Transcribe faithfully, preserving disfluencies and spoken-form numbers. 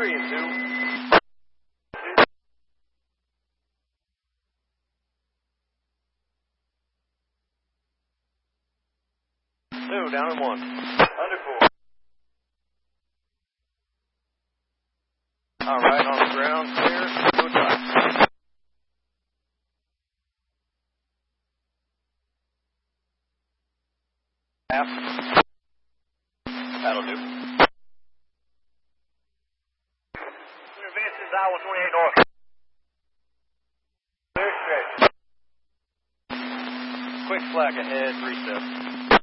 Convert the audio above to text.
three and two. Two, down and one. Under four. All right, on the ground, clear. Go try. Half. That'll do. Advances Iowa twenty-eight north. Clear stretch. Quick slack ahead, three steps.